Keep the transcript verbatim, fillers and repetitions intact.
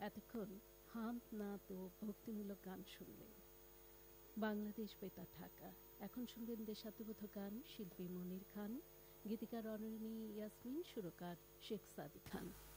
এতক্ষণ হামদ, নাত ও ভক্তিমূলক গান শুনলেন। বাংলাদেশ বেতার ঢাকা। এখন শুনবেন দেশাত্মবোধক গান, শিল্পী মনির খান, গীতিকার অননী ইয়াসমিন, সুরকার শেখ সাদি খান।